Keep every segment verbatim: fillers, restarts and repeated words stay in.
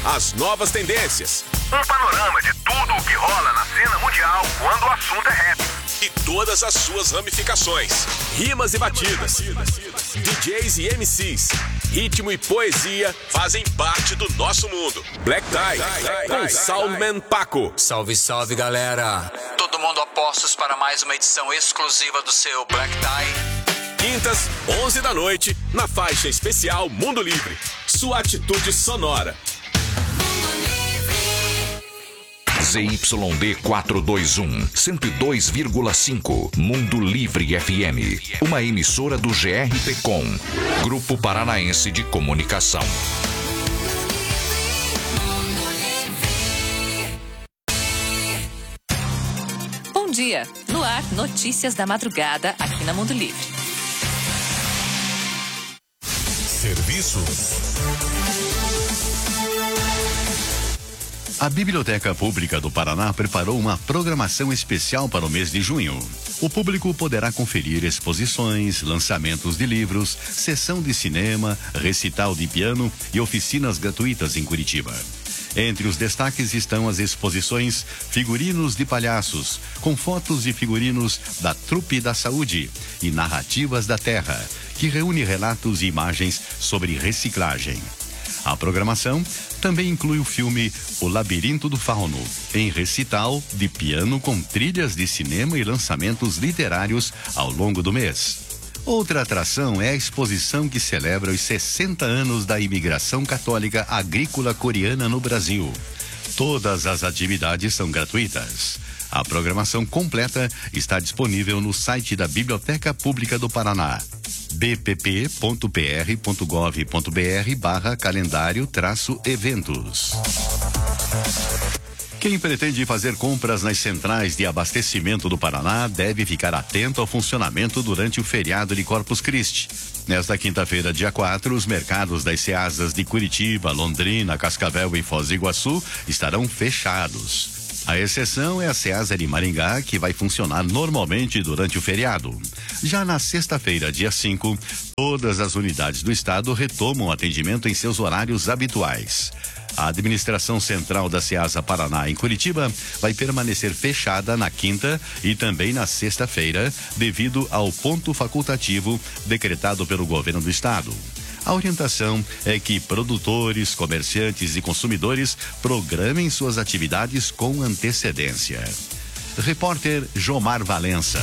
as novas tendências. Um panorama de tudo o que rola na cena mundial quando o assunto é rap. E todas as suas ramificações, rimas e batidas. D Js e M Cs, ritmo e poesia fazem parte do nosso mundo. Black Tie, com Soundman Paco. Salve, salve, galera. Todo mundo a postos para mais uma edição exclusiva do seu Black Tie. Quintas, onze da noite, na faixa especial Mundo Livre. Sua atitude sonora. Z Y D quatrocentos e vinte e um, cento e dois vírgula cinco, Mundo Livre F M. Uma emissora do G R P Com, Grupo Paranaense de Comunicação. Bom dia. No ar, notícias da madrugada aqui na Mundo Livre. Serviços. A Biblioteca Pública do Paraná preparou uma programação especial para o mês de junho. O público poderá conferir exposições, lançamentos de livros, sessão de cinema, recital de piano e oficinas gratuitas em Curitiba. Entre os destaques estão as exposições Figurinos de Palhaços, com fotos e figurinos da Trupe da Saúde, e Narrativas da Terra, que reúne relatos e imagens sobre reciclagem. A programação também inclui o filme O Labirinto do Fauno, em recital de piano com trilhas de cinema e lançamentos literários ao longo do mês. Outra atração é a exposição que celebra os sessenta anos da imigração católica agrícola coreana no Brasil. Todas as atividades são gratuitas. A programação completa está disponível no site da Biblioteca Pública do Paraná, b p p ponto p r ponto gov ponto b r barra calendário traço eventos. Quem pretende fazer compras nas centrais de abastecimento do Paraná deve ficar atento ao funcionamento durante o feriado de Corpus Christi. Nesta quinta-feira, dia quatro, os mercados das Ceasas de Curitiba, Londrina, Cascavel e Foz do Iguaçu estarão fechados. A exceção é a Ceasa de Maringá, que vai funcionar normalmente durante o feriado. Já na sexta-feira, dia cinco, todas as unidades do estado retomam o atendimento em seus horários habituais. A administração central da Ceasa Paraná em Curitiba vai permanecer fechada na quinta e também na sexta-feira, devido ao ponto facultativo decretado pelo governo do estado. A orientação é que produtores, comerciantes e consumidores programem suas atividades com antecedência. Repórter Jomar Valença.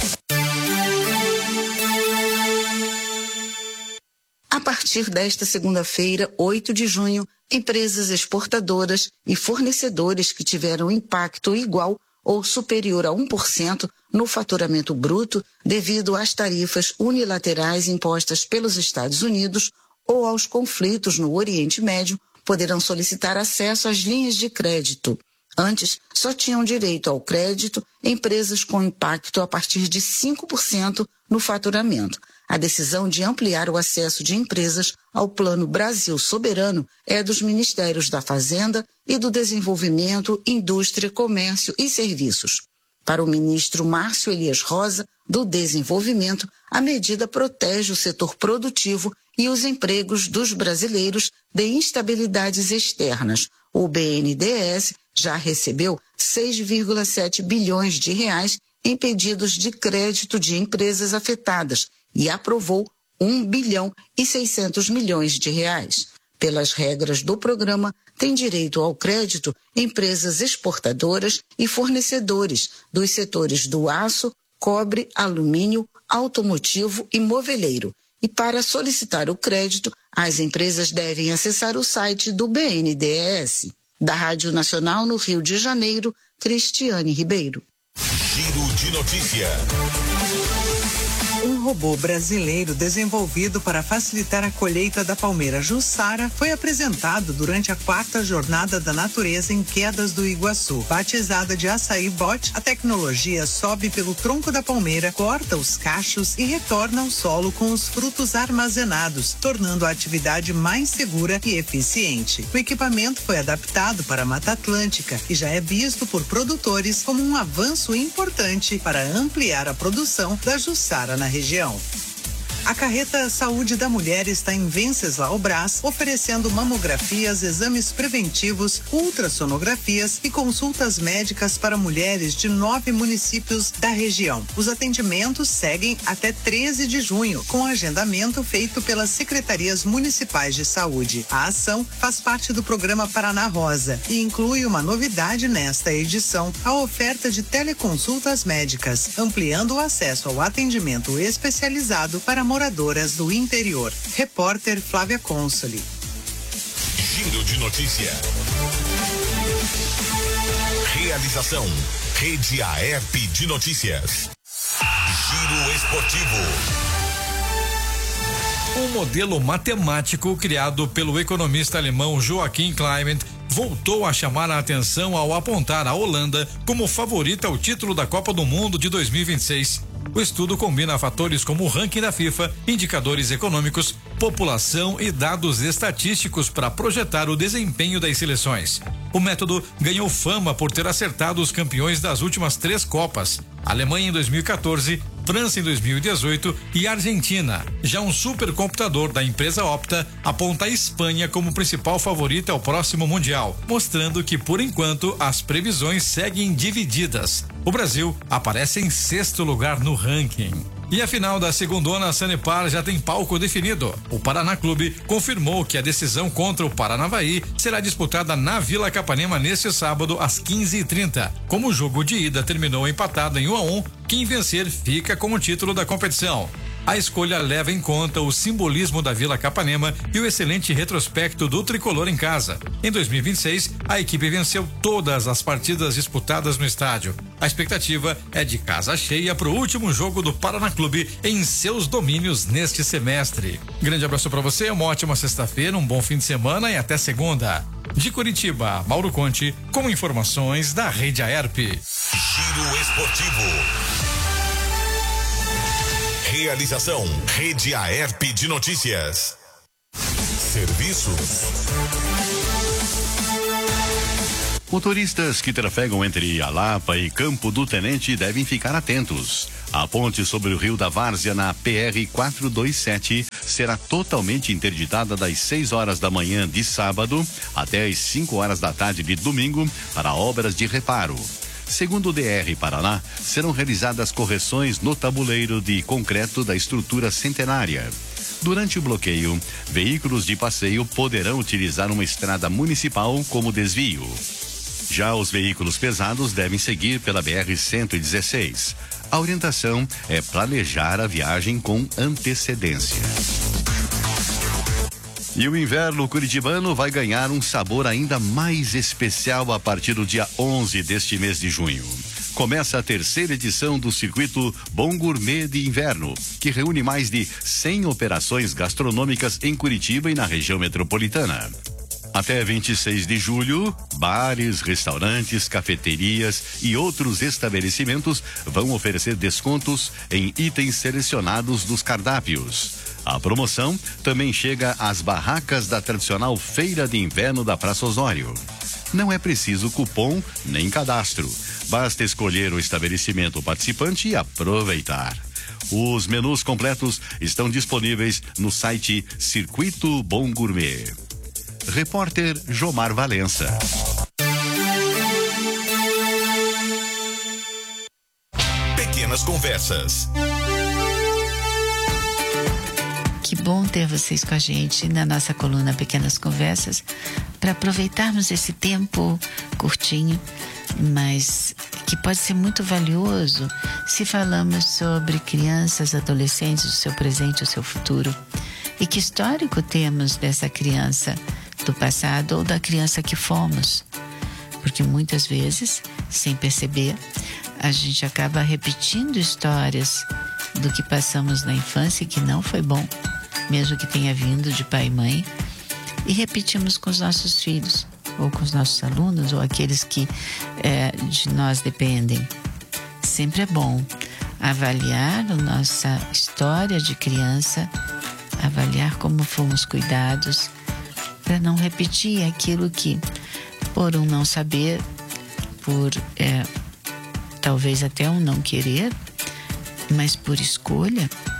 A partir desta segunda-feira, oito de junho, empresas exportadoras e fornecedores que tiveram impacto igual ou superior a um por cento no faturamento bruto devido às tarifas unilaterais impostas pelos Estados Unidos ou aos conflitos no Oriente Médio, poderão solicitar acesso às linhas de crédito. Antes, só tinham direito ao crédito empresas com impacto a partir de cinco por cento no faturamento. A decisão de ampliar o acesso de empresas ao Plano Brasil Soberano é dos Ministérios da Fazenda e do Desenvolvimento, Indústria, Comércio e Serviços. Para o ministro Márcio Elias Rosa, do Desenvolvimento, a medida protege o setor produtivo e os empregos dos brasileiros de instabilidades externas. O B N D E S já recebeu seis vírgula sete bilhões de reais em pedidos de crédito de empresas afetadas e aprovou um bilhão e seiscentos milhões de reais. Pelas regras do programa, têm direito ao crédito empresas exportadoras e fornecedores dos setores do aço, cobre, alumínio, automotivo e moveleiro. E para solicitar o crédito, as empresas devem acessar o site do B N D E S. Da Rádio Nacional no Rio de Janeiro, Cristiane Ribeiro. Giro de notícia. Um robô brasileiro desenvolvido para facilitar a colheita da palmeira Jussara foi apresentado durante a quarta Jornada da Natureza em Quedas do Iguaçu. Batizada de Açaí Bot, a tecnologia sobe pelo tronco da palmeira, corta os cachos e retorna ao solo com os frutos armazenados, tornando a atividade mais segura e eficiente. O equipamento foi adaptado para a Mata Atlântica e já é visto por produtores como um avanço importante para ampliar a produção da Jussara na região. A carreta Saúde da Mulher está em Venceslau Brás, oferecendo mamografias, exames preventivos, ultrassonografias e consultas médicas para mulheres de nove municípios da região. Os atendimentos seguem até treze de junho, com agendamento feito pelas secretarias municipais de saúde. A ação faz parte do programa Paraná Rosa e inclui uma novidade nesta edição, a oferta de teleconsultas médicas, ampliando o acesso ao atendimento especializado para moradoras do interior. Repórter Flávia Consoli. Giro de notícia. Realização Rede Aerp de Notícias. Giro esportivo. Um modelo matemático criado pelo economista alemão Joachim Clement voltou a chamar a atenção ao apontar a Holanda como favorita ao título da Copa do Mundo de dois mil e vinte e seis. O estudo combina fatores como o ranking da FIFA, indicadores econômicos, população e dados estatísticos para projetar o desempenho das seleções. O método ganhou fama por ter acertado os campeões das últimas três Copas: Alemanha em dois mil e quatorze, França em dois mil e dezoito e Argentina. Já um supercomputador da empresa Opta aponta a Espanha como principal favorita ao próximo Mundial, mostrando que, por enquanto, as previsões seguem divididas. O Brasil aparece em sexto lugar no ranking. E a final da segundona Sanepar já tem palco definido. O Paraná Clube confirmou que a decisão contra o Paranavaí será disputada na Vila Capanema neste sábado às quinze e trinta. Como o jogo de ida terminou empatado em um a um, quem vencer fica com o título da competição. A escolha leva em conta o simbolismo da Vila Capanema e o excelente retrospecto do tricolor em casa. Em dois mil e vinte e seis, a equipe venceu todas as partidas disputadas no estádio. A expectativa é de casa cheia para o último jogo do Paraná Clube em seus domínios neste semestre. Grande abraço para você, uma ótima sexta-feira, um bom fim de semana e até segunda. De Curitiba, Mauro Conte, com informações da Rede Aerp. Giro esportivo. Realização Rede Aerp de Notícias. Serviços. Motoristas que trafegam entre Alapa e Campo do Tenente devem ficar atentos. A ponte sobre o Rio da Várzea na P R quatrocentos e vinte e sete será totalmente interditada das seis horas da manhã de sábado até as cinco horas da tarde de domingo para obras de reparo. Segundo o D R Paraná, serão realizadas correções no tabuleiro de concreto da estrutura centenária. Durante o bloqueio, veículos de passeio poderão utilizar uma estrada municipal como desvio. Já os veículos pesados devem seguir pela B R cento e dezesseis. A orientação é planejar a viagem com antecedência. E o inverno curitibano vai ganhar um sabor ainda mais especial a partir do dia onze deste mês de junho. Começa a terceira edição do Circuito Bom Gourmet de Inverno, que reúne mais de cem operações gastronômicas em Curitiba e na região metropolitana. Até vinte e seis de julho, bares, restaurantes, cafeterias e outros estabelecimentos vão oferecer descontos em itens selecionados dos cardápios. A promoção também chega às barracas da tradicional Feira de Inverno da Praça Osório. Não é preciso cupom nem cadastro. Basta escolher o estabelecimento participante e aproveitar. Os menus completos estão disponíveis no site Circuito Bom Gourmet. Repórter Jomar Valença. Pequenas Conversas. Que bom ter vocês com a gente na nossa coluna Pequenas Conversas, para aproveitarmos esse tempo curtinho, mas que pode ser muito valioso se falamos sobre crianças, adolescentes, o seu presente, o seu futuro. E que histórico temos dessa criança do passado ou da criança que fomos? Porque muitas vezes, sem perceber, a gente acaba repetindo histórias do que passamos na infância e que não foi bom, mesmo que tenha vindo de pai e mãe, e repetimos com os nossos filhos, ou com os nossos alunos, ou aqueles que é, de nós dependem. Sempre é bom avaliar a nossa história de criança, avaliar como fomos cuidados, para não repetir aquilo que, por um não saber, por é, talvez até um não querer, mas por escolha,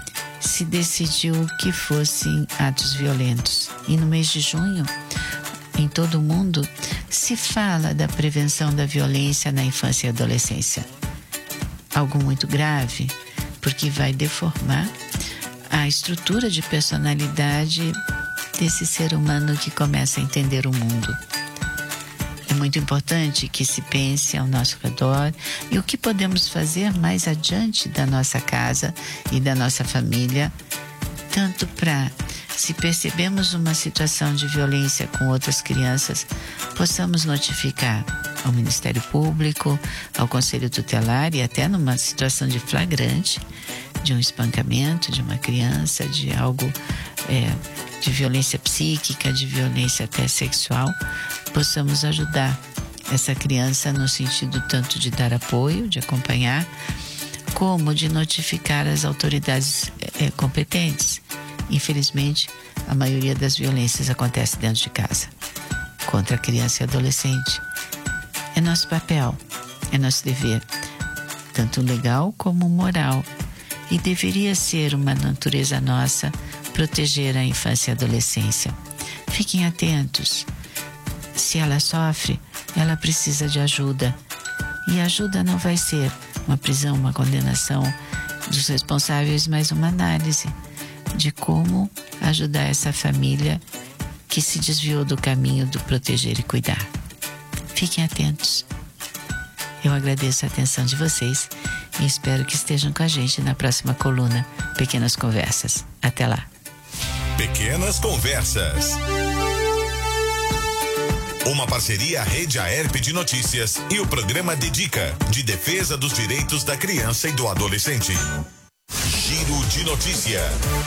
se decidiu que fossem atos violentos. E no mês de junho, em todo o mundo, se fala da prevenção da violência na infância e adolescência. Algo muito grave, porque vai deformar a estrutura de personalidade desse ser humano que começa a entender o mundo. É muito importante que se pense ao nosso redor e o que podemos fazer mais adiante da nossa casa e da nossa família, tanto para, se percebemos uma situação de violência com outras crianças, possamos notificar ao Ministério Público, ao Conselho Tutelar e até numa situação de flagrante, de um espancamento de uma criança, de algo é, de violência psíquica, de violência até sexual, possamos ajudar essa criança no sentido tanto de dar apoio, de acompanhar, como de notificar as autoridades é, competentes. Infelizmente, a maioria das violências acontece dentro de casa, contra a criança e adolescente. É nosso papel, é nosso dever, tanto legal como moral, e deveria ser uma natureza nossa proteger a infância e a adolescência. Fiquem atentos. Se ela sofre, ela precisa de ajuda. E a ajuda não vai ser uma prisão, uma condenação dos responsáveis, mas uma análise de como ajudar essa família que se desviou do caminho do proteger e cuidar. Fiquem atentos. Eu agradeço a atenção de vocês e espero que estejam com a gente na próxima coluna Pequenas Conversas. Até lá. Pequenas Conversas. Uma parceria Rede Aerp de Notícias e o programa Dedica, de defesa dos direitos da criança e do adolescente. Giro de Notícia.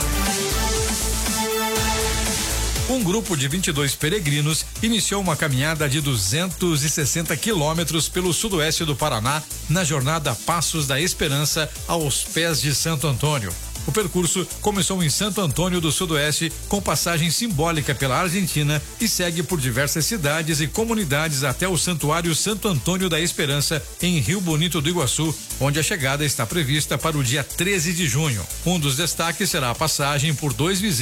Um grupo de vinte e dois peregrinos iniciou uma caminhada de duzentos e sessenta quilômetros pelo sudoeste do Paraná na jornada Passos da Esperança aos pés de Santo Antônio. O percurso começou em Santo Antônio do Sudoeste, com passagem simbólica pela Argentina e segue por diversas cidades e comunidades até o Santuário Santo Antônio da Esperança, em Rio Bonito do Iguaçu, onde a chegada está prevista para o dia treze de junho. Um dos destaques será a passagem por dois vizinhos